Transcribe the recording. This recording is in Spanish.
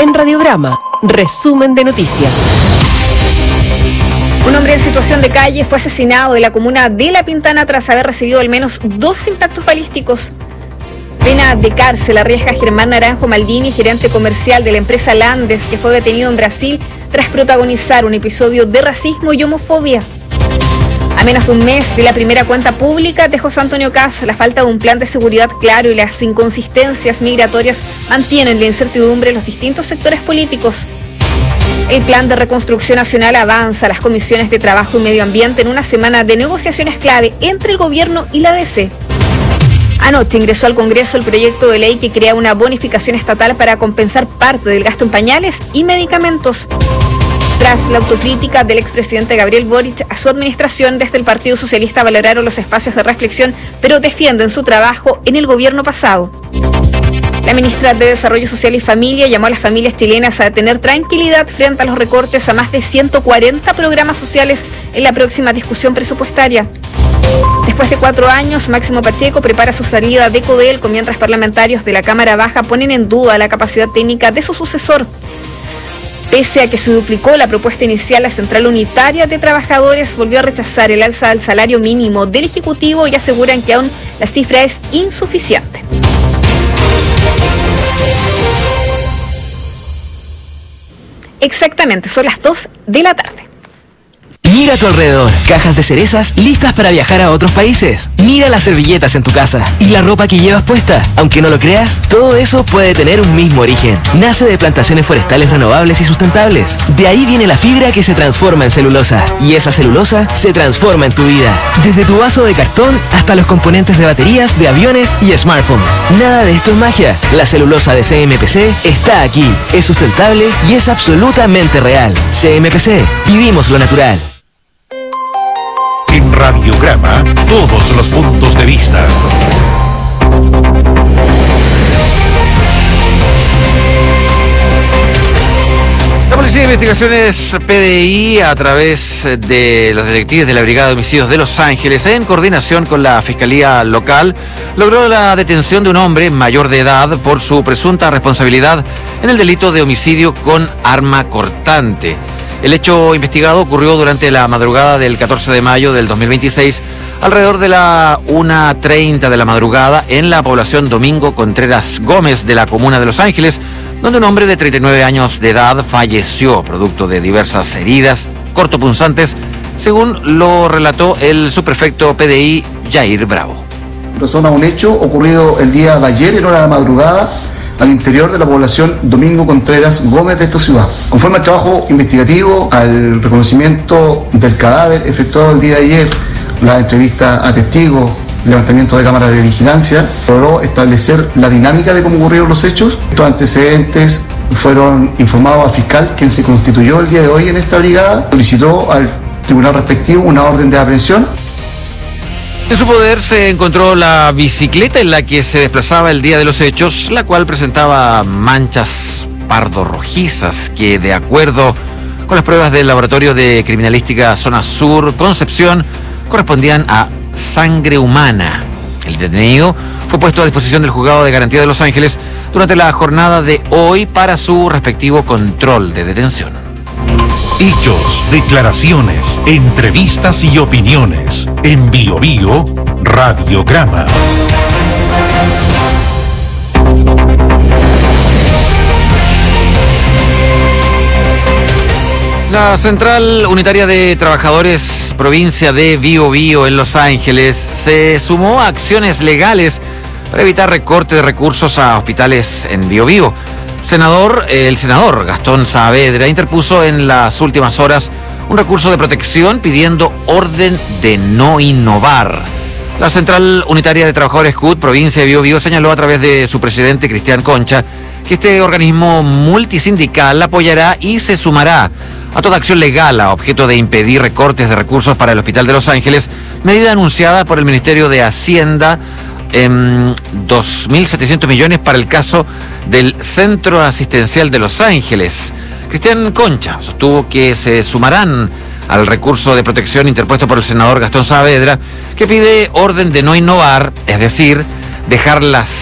En Radiograma, resumen de noticias. Un hombre en situación de calle fue asesinado en la comuna de La Pintana tras haber recibido al menos 2 impactos balísticos. Pena de cárcel arriesga Germán Naranjo Maldini, gerente comercial de la empresa Landes, que fue detenido en Brasil tras protagonizar un episodio de racismo y homofobia. A menos de un mes de la primera cuenta pública de José Antonio Kast, la falta de un plan de seguridad claro y las inconsistencias migratorias mantienen la incertidumbre en los distintos sectores políticos. El plan de reconstrucción nacional avanza a las comisiones de Trabajo y Medio Ambiente en una semana de negociaciones clave entre el gobierno y la DC. Anoche ingresó al Congreso el proyecto de ley que crea una bonificación estatal para compensar parte del gasto en pañales y medicamentos. Tras la autocrítica del expresidente Gabriel Boric a su administración, desde el Partido Socialista valoraron los espacios de reflexión, pero defienden su trabajo en el gobierno pasado. La ministra de Desarrollo Social y Familia llamó a las familias chilenas a tener tranquilidad frente a los recortes a más de 140 programas sociales en la próxima discusión presupuestaria. Después de 4 años, Máximo Pacheco prepara su salida de Codelco, mientras parlamentarios de la Cámara Baja ponen en duda la capacidad técnica de su sucesor. Pese a que se duplicó la propuesta inicial, la Central Unitaria de Trabajadores volvió a rechazar el alza al salario mínimo del Ejecutivo y aseguran que aún la cifra es insuficiente. Exactamente, son las 2 de la tarde. Mira a tu alrededor, cajas de cerezas listas para viajar a otros países. Mira las servilletas en tu casa y la ropa que llevas puesta. Aunque no lo creas, todo eso puede tener un mismo origen. Nace de plantaciones forestales renovables y sustentables. De ahí viene la fibra que se transforma en celulosa. Y esa celulosa se transforma en tu vida. Desde tu vaso de cartón hasta los componentes de baterías, de aviones y smartphones. Nada de esto es magia. La celulosa de CMPC está aquí. Es sustentable y es absolutamente real. CMPC, vivimos lo natural. En Radiograma, todos los puntos de vista. La Policía de Investigaciones PDI, a través de los detectives de la Brigada de Homicidios de Los Ángeles, en coordinación con la Fiscalía Local, logró la detención de un hombre mayor de edad por su presunta responsabilidad en el delito de homicidio con arma cortante. El hecho investigado ocurrió durante la madrugada del 14 de mayo del 2026, alrededor de la 1:30 de la madrugada, en la población Domingo Contreras Gómez de la comuna de Los Ángeles, donde un hombre de 39 años de edad falleció producto de diversas heridas cortopunzantes, según lo relató el subprefecto PDI Jair Bravo. Persona un hecho ocurrido el día de ayer en hora de la madrugada al interior de la población Domingo Contreras Gómez de esta ciudad. Conforme al trabajo investigativo, al reconocimiento del cadáver efectuado el día de ayer, la entrevista a testigos, levantamiento de cámaras de vigilancia, logró establecer la dinámica de cómo ocurrieron los hechos. Estos antecedentes fueron informados al fiscal, quien se constituyó el día de hoy en esta brigada, solicitó al tribunal respectivo una orden de aprehensión. En su poder se encontró la bicicleta en la que se desplazaba el día de los hechos, la cual presentaba manchas pardo-rojizas que, de acuerdo con las pruebas del Laboratorio de Criminalística Zona Sur Concepción, correspondían a sangre humana. El detenido fue puesto a disposición del Juzgado de Garantía de Los Ángeles durante la jornada de hoy para su respectivo control de detención. Hechos, declaraciones, entrevistas y opiniones. En Bio Bio, Radiograma. La Central Unitaria de Trabajadores Provincia de Bio Bio en Los Ángeles se sumó a acciones legales para evitar recorte de recursos a hospitales en Bio Bio. El senador Gastón Saavedra interpuso en las últimas horas un recurso de protección pidiendo orden de no innovar. La Central Unitaria de Trabajadores CUT, provincia de Bio Bio, señaló a través de su presidente Cristian Concha que este organismo multisindical apoyará y se sumará a toda acción legal a objeto de impedir recortes de recursos para el Hospital de Los Ángeles, medida anunciada por el Ministerio de Hacienda en 2.700 millones para el caso del Centro Asistencial de Los Ángeles. Cristian Concha sostuvo que se sumarán al recurso de protección interpuesto por el senador Gastón Saavedra, que pide orden de no innovar, es decir, dejar las